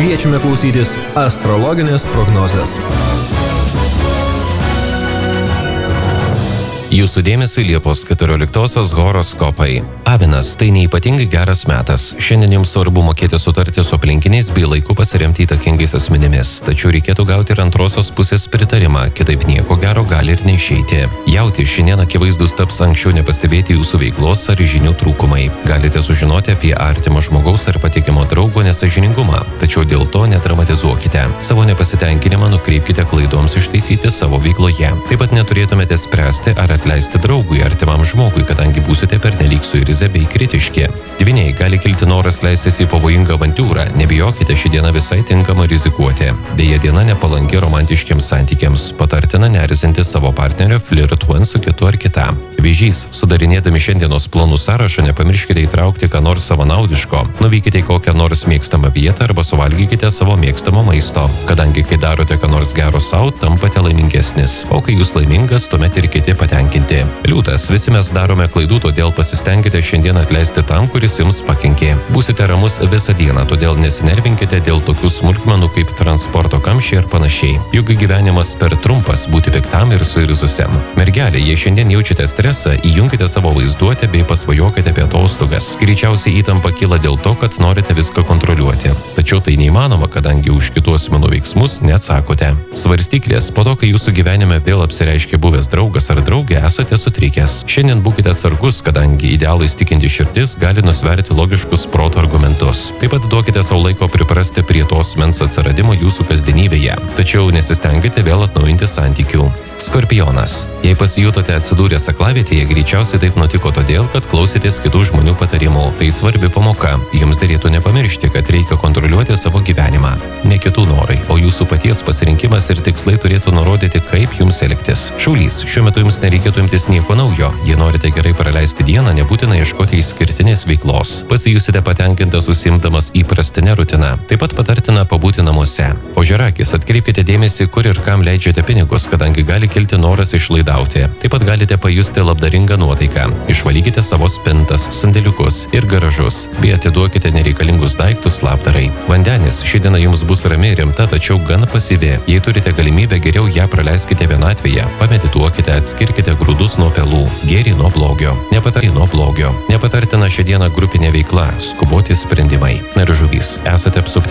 Kviečiame klausytis astrologinės prognozės. Jūsų dėmesio Liepos 14 horoskopai. Avinas, tai neypatingai geras metas. Šiandien jums svarbu mokėti sutarti su aplinkiniais bei laiku pasiremti įtakingais asmenimis. Tačiau reikėtų gauti ir antrosios pusės pritarimą, kitaip nieko gero gali ir neišeiti. Jauti, šiandien akivaizdus taps anksčiau nepastebėti jūsų veiklos ar žinių trūkumai. Galite sužinoti apie artimo žmogaus ar patikimo draugo nesąžiningumą, tačiau dėl to nedramatizuokite. Savo nepasitenkinimą nukreipkite klaidoms ištaisyti savo veikloje. Taip pat neturėtumėte spręsti ar atleisti draugui artimam žmogui, kadangi būsite pernelyg suirzę bei kritiški. Dvyniai, gali kilti noras leistis į pavojingą avantiūrą, nebijokite, ši diena visai tinkama rizikuoti. Deja, diena nepalanki romantiškiams santykiams, patartina neerzinti savo partnerio flirtuojant su kitu ar kita. Vėžys, sudarinėdami šiandienos planų sąrašą, nepamirškite įtraukti ką nors savanaudiško. Nuvykite į kokią nors mėgstamą vietą arba suvalgykite savo mėgstamo maisto. Kadangi kai darote ką nors gero sau, tampate laimingesnis. O kai jūs laimingas, tuomet ir kiti patenkinti. Liūtas, visi mes darome klaidų, todėl pasistengkite šiandien atleisti tam, kuris jums pakenkė. Būsite ramus visą dieną, todėl nesinervinkite dėl tokių smulkmenų kaip transporto kamščiai ir panašiai. Juk gyvenimas per trumpas būti piktam ir suirzusiam. Mergelė, jei šiandien jaučiate stresą, įjunkite savo vaizduotę bei pasvajokite apie atostogas. Greičiausiai įtampa kyla dėl to, kad norite viską kontroliuoti. Tačiau tai neįmanoma, kadangi už kitų asmenų veiksmus neatsakote. Svarstyklės, po to, kai jūsų gyvenime vėl apsireiškia buvęs draugas ar draugė, esate sutrikęs. Šiandien būkite atsargus, kadangi idealais tikinti širdis gali nusverti logiškus proto argumentus. Taip pat duokite savo laiko priprasti prie tos mens atsiradimo jūsų kasdienybėje. Tačiau nesistengite vėl atnaujinti santykių. Skorpionas. Jei pasijutote atsidūrę aklavietėje, greičiausiai taip nutiko todėl, kad klausėtės kitų žmonių patarimų. Tai svarbi pamoka. Jums derėtų nepamiršti, kad reikia kontroliuoti savo gyvenimą. Ne kitų norai, o jūsų paties pasirinkimas ir tikslai turėtų nurodyti, kaip jums elgtis. Šaulys, šiuo metu jums nereikėtų imtis nieko naujo. Jei norite gerai praleisti dieną, nebūtina ieškoti išskirtinės veiklos. Pasijusite patenkintas užsiimdamas įprastinę rutiną. Taip pat patartina pabūti namuose. Ožiarakis, atkreipkite dėmesį, kur ir kam leidžiate pinigus, kadangi gali kilti noras išlaidauti. Taip pat galite pajusti labdaringą nuotaiką. Išvalykite savo spintas, sandėliukus ir garažus, bei atiduokite nereikalingus daiktus labdarai. Vandenis, ši diena jums bus rami ir rimta, tačiau gan pasyvi. Jei turite galimybę, geriau ją praleiskite vienatvėje. Pamedituokite, atskirkite grūdus nuo pelų, gėrį nuo blogio. Nepatartina šią dieną grupinė veikla, skuboti sprendimai. Ir žuvys, esate apsupti